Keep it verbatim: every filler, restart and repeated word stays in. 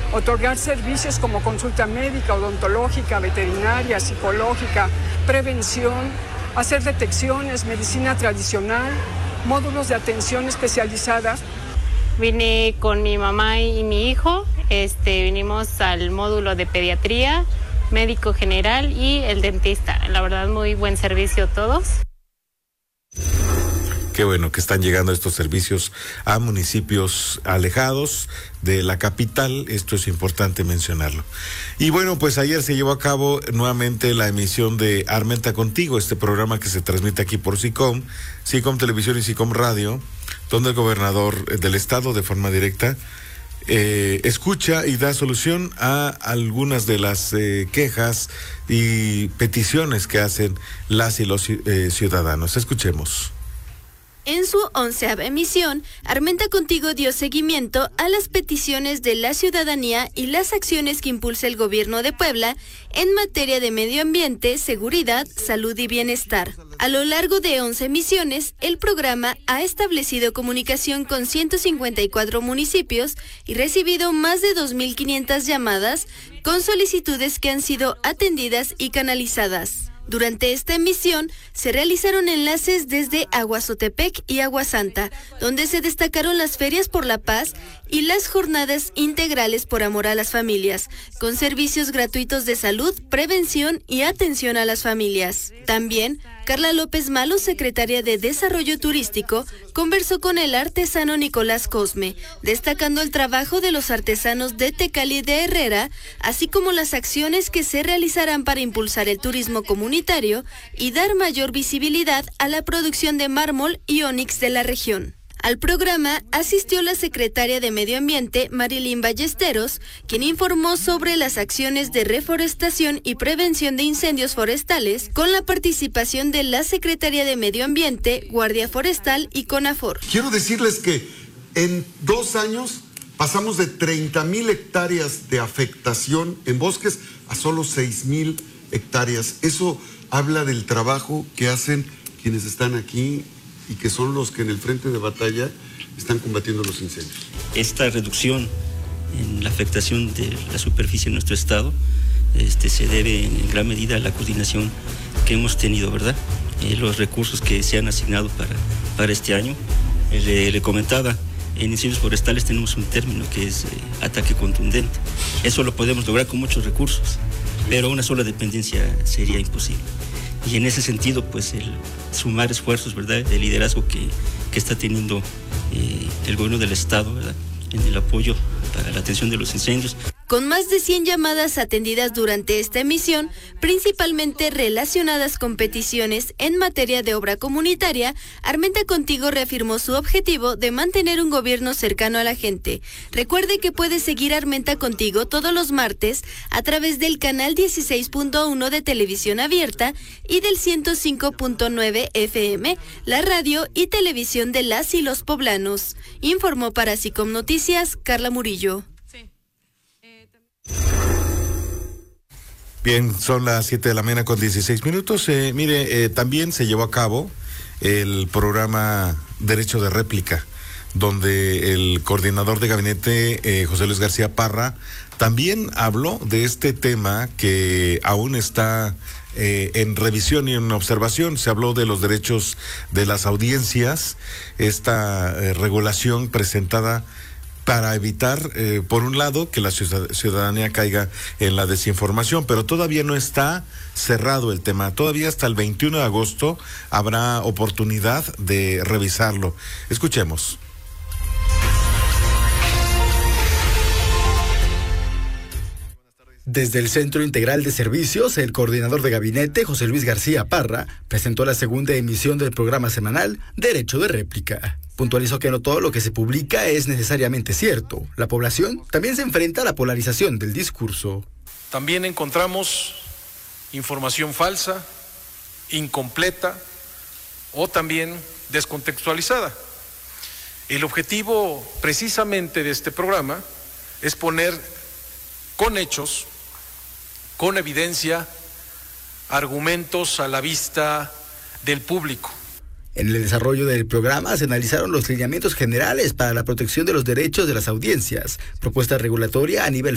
otorgar servicios como consulta médica, odontológica, veterinaria, psicológica, prevención, hacer detecciones, medicina tradicional, módulos de atención especializada. Vine con mi mamá y mi hijo, este, vinimos al módulo de pediatría, médico general y el dentista. La verdad, muy buen servicio todos. Qué bueno que están llegando estos servicios a municipios alejados de la capital, esto es importante mencionarlo. Y bueno, pues ayer se llevó a cabo nuevamente la emisión de Armenta Contigo, este programa que se transmite aquí por SICOM, SICOM Televisión y SICOM Radio, donde el gobernador del estado de forma directa eh, escucha y da solución a algunas de las eh, quejas y peticiones que hacen las y los eh, ciudadanos. Escuchemos. En su onceava emisión, Armenta Contigo dio seguimiento a las peticiones de la ciudadanía y las acciones que impulsa el gobierno de Puebla en materia de medio ambiente, seguridad, salud y bienestar. A lo largo de once emisiones, el programa ha establecido comunicación con ciento cincuenta y cuatro municipios y recibido más de dos mil quinientas llamadas con solicitudes que han sido atendidas y canalizadas. Durante esta emisión se realizaron enlaces desde Aguazotepec y Aguasanta, donde se destacaron las ferias por la paz y las jornadas integrales por amor a las familias, con servicios gratuitos de salud, prevención y atención a las familias. También, Carla López Malo, secretaria de Desarrollo Turístico, conversó con el artesano Nicolás Cosme, destacando el trabajo de los artesanos de Tecali de Herrera, así como las acciones que se realizarán para impulsar el turismo comunitario y dar mayor visibilidad a la producción de mármol y ónix de la región. Al programa asistió la secretaria de Medio Ambiente, Marilyn Ballesteros, quien informó sobre las acciones de reforestación y prevención de incendios forestales, con la participación de la Secretaría de Medio Ambiente, Guardia Forestal y CONAFOR. Quiero decirles que en dos años pasamos de treinta mil hectáreas de afectación en bosques a solo seis mil hectáreas. Eso habla del trabajo que hacen quienes están aquí y que son los que en el frente de batalla están combatiendo los incendios. Esta reducción en la afectación de la superficie en nuestro estado este, se debe en gran medida a la coordinación que hemos tenido, ¿verdad? Eh, los recursos que se han asignado para, para este año. Eh, le, le comentaba, en incendios forestales tenemos un término que es eh, ataque contundente. Eso lo podemos lograr con muchos recursos, pero una sola dependencia sería imposible. Y en ese sentido, pues el sumar esfuerzos, ¿verdad?, de liderazgo que, que está teniendo eh, el gobierno del estado, ¿verdad?, en el apoyo para la atención de los incendios. Con más de cien llamadas atendidas durante esta emisión, principalmente relacionadas con peticiones en materia de obra comunitaria, Armenta Contigo reafirmó su objetivo de mantener un gobierno cercano a la gente. Recuerde que puede seguir Armenta Contigo todos los martes a través del canal dieciséis punto uno de televisión abierta y del ciento cinco punto nueve F M, la radio y televisión de las y los poblanos. Informó para SICOM Noticias, Carla Murillo. Bien, son las siete de la mañana con dieciséis minutos. Eh, mire, eh, también se llevó a cabo el programa Derecho de Réplica, donde el coordinador de gabinete, eh, José Luis García Parra, también habló de este tema que aún está eh, en revisión y en observación. Se habló de los derechos de las audiencias, esta eh, regulación presentada para evitar, eh, por un lado, que la ciudadanía caiga en la desinformación, pero todavía no está cerrado el tema. Todavía hasta el veintiuno de agosto habrá oportunidad de revisarlo. Escuchemos. Desde el Centro Integral de Servicios, el coordinador de gabinete, José Luis García Parra, presentó la segunda emisión del programa semanal Derecho de Réplica. Puntualizó que no todo lo que se publica es necesariamente cierto. La población también se enfrenta a la polarización del discurso. También encontramos información falsa, incompleta o también descontextualizada. El objetivo precisamente de este programa es poner con hechos, con evidencia, argumentos a la vista del público. En el desarrollo del programa se analizaron los lineamientos generales para la protección de los derechos de las audiencias, propuesta regulatoria a nivel